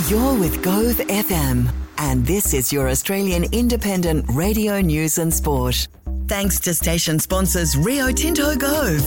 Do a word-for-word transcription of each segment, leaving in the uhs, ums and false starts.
You're with Gove F M, and this is your Australian independent radio news and sport. Thanks to station sponsors Rio Tinto Gove.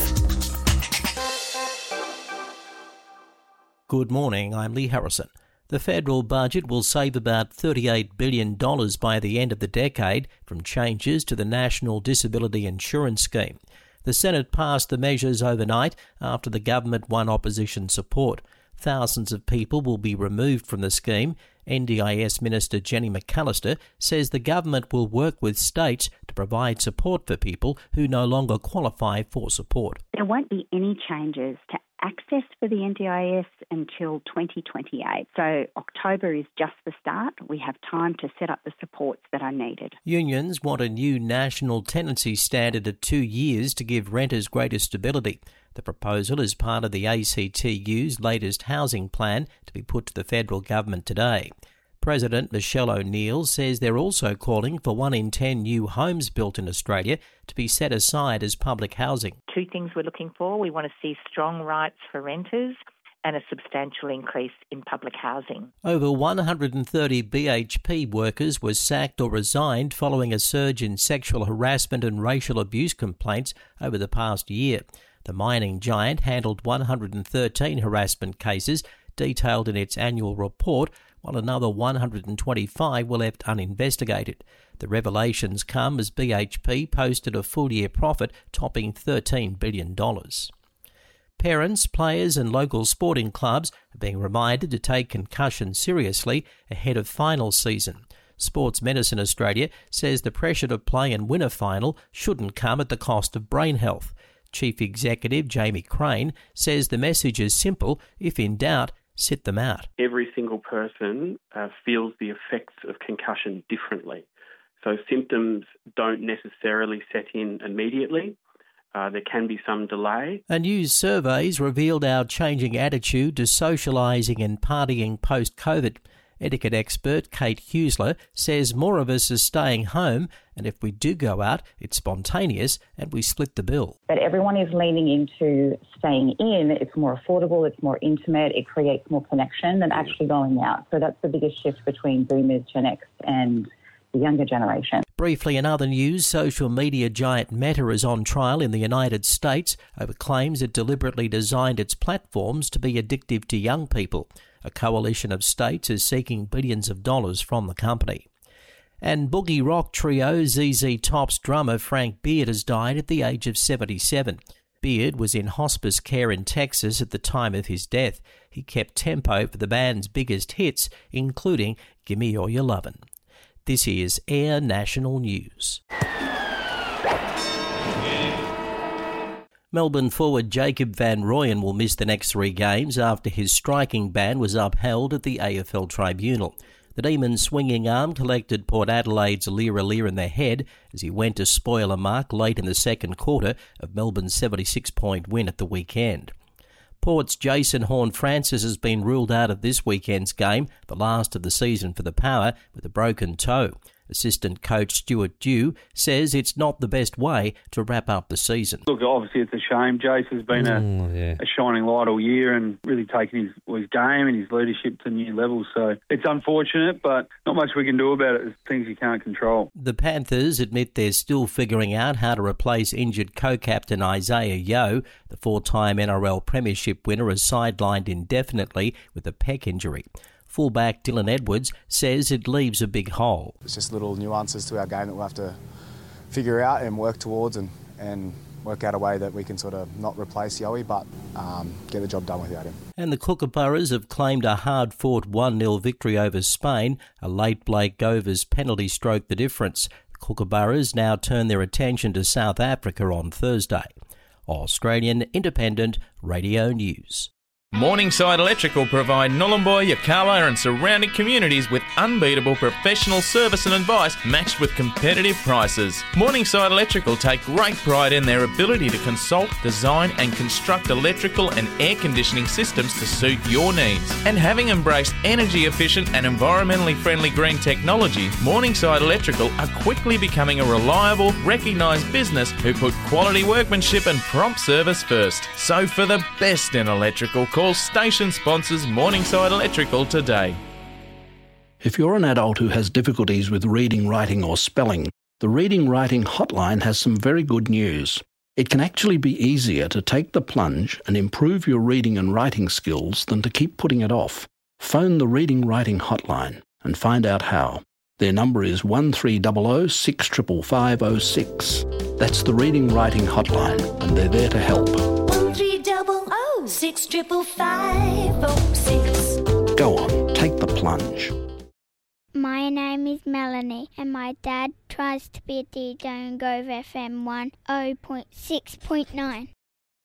Good morning, I'm Lee Harrison. The federal budget will save about thirty-eight billion dollars by the end of the decade from changes to the National Disability Insurance Scheme. The Senate passed the measures overnight after the government won opposition support. Thousands of people will be removed from the scheme. N D I S Minister Jenny McAllister says the government will work with states to provide support for people who no longer qualify for support. There won't be any changes to access for the N D I S until twenty twenty-eight. So October is just the start. We have time to set up the supports that are needed. Unions want a new national tenancy standard of two years to give renters greater stability. The proposal is part of the A C T U's latest housing plan to be put to the federal government today. President Michelle O'Neill says they're also calling for one in ten new homes built in Australia to be set aside as public housing. Two things we're looking for. We want to see strong rights for renters and a substantial increase in public housing. Over one hundred thirty B H P workers were sacked or resigned following a surge in sexual harassment and racial abuse complaints over the past year. The mining giant handled one hundred thirteen harassment cases detailed in its annual report, while another one hundred twenty-five were left uninvestigated. The revelations come as B H P posted a full-year profit topping thirteen billion dollars. Parents, players and local sporting clubs are being reminded to take concussion seriously ahead of final season. Sports Medicine Australia says the pressure to play and win a final shouldn't come at the cost of brain health. Chief Executive Jamie Crane says the message is simple: if in doubt, sit them out. Every single person uh, feels the effects of concussion differently. So symptoms don't necessarily set in immediately. Uh, there can be some delay. A new survey's revealed our changing attitude to socialising and partying post-COVID. Etiquette expert Kate Huesler says more of us are staying home, and if we do go out, it's spontaneous and we split the bill. But everyone is leaning into staying in. It's more affordable, it's more intimate, it creates more connection than actually going out. So that's the biggest shift between Boomers, Gen X and the younger generation. Briefly, in other news, social media giant Meta is on trial in the United States over claims it deliberately designed its platforms to be addictive to young people. A coalition of states is seeking billions of dollars from the company. And boogie rock trio Z Z Top's drummer Frank Beard has died at the age of seventy-seven. Beard was in hospice care in Texas at the time of his death. He kept tempo for the band's biggest hits, including Gimme All Your Lovin'. This is Air National News. Melbourne forward Jacob van Rooyen will miss the next three games after his striking ban was upheld at the A F L Tribunal. The Demons' swinging arm collected Port Adelaide's Lear Lear in the head as he went to spoil a mark late in the second quarter of Melbourne's seventy-six point win at the weekend. Port's Jason Horne-Francis has been ruled out of this weekend's game, the last of the season for the Power, with a broken toe. Assistant coach Stuart Dew says it's not the best way to wrap up the season. Look, obviously it's a shame. Jace has been a, mm, yeah. a shining light all year and really taken his, his game and his leadership to new levels. So it's unfortunate, but not much we can do about it. It's things you can't control. The Panthers admit they're still figuring out how to replace injured co-captain Isaiah Yeo. The four-time N R L Premiership winner is sidelined indefinitely with a pec injury. Fullback Dylan Edwards says it leaves a big hole. It's just little nuances to our game that we'll have to figure out and work towards and, and work out a way that we can sort of not replace Yowie but um, get the job done without him. And the Kookaburras have claimed a hard-fought one nil victory over Spain. A late Blake Govers penalty stroked the difference. The Kookaburras now turn their attention to South Africa on Thursday. Australian Independent Radio News. Morningside Electrical provide Nhulunbuy, Yirrkala and surrounding communities with unbeatable professional service and advice matched with competitive prices. Morningside Electrical take great pride in their ability to consult, design and construct electrical and air conditioning systems to suit your needs. And having embraced energy efficient and environmentally friendly green technology, Morningside Electrical are quickly becoming a reliable, recognised business who put quality workmanship and prompt service first. So for the best in electrical, call station sponsors Morningside Electrical today. If you're an adult who has difficulties with reading, writing or spelling, the Reading Writing Hotline has some very good news. It can actually be easier to take the plunge and improve your reading and writing skills than to keep putting it off. Phone the Reading Writing Hotline and find out how. Their number is one three zero zero six five five five zero six. That's the Reading Writing Hotline, and they're there to help. one three zero zero six five five five zero six. Go on, take the plunge. My name is Melanie and my dad tries to be a D J on Grove F M one oh point six point nine.